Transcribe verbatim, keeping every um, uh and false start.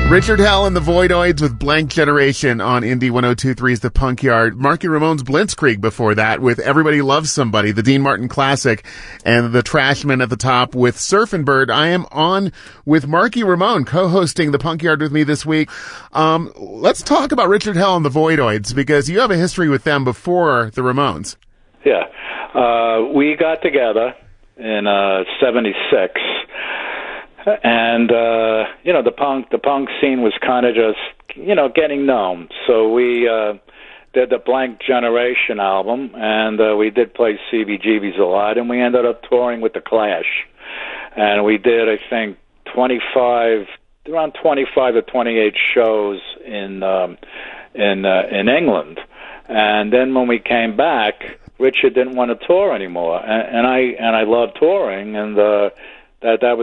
Richard Hell and the Voidoids with Blank Generation on Indie one oh two point three's The Punk Yard. Marky Ramone's Blitzkrieg before that with Everybody Loves Somebody, the Dean Martin classic, and the Trashmen at the top with Surfin' Bird. I am on with Marky Ramone, co-hosting The Punk Yard with me this week. Um, let's talk about Richard Hell and the Voidoids, because you have a history with them before the Ramones. Yeah. Uh, we got together in uh, seventy-six. And, uh, you know, the punk the punk scene was kind of just, you know, getting known. So we uh, did the Blank Generation album, and uh, we did play C B G B's a lot, and we ended up touring with The Clash. And we did, I think, twenty-five, around twenty-five to twenty-eight shows in, um, in, uh, in England. And then when we came back, Richard didn't want to tour anymore. And, and I and I loved touring, and uh, that, that was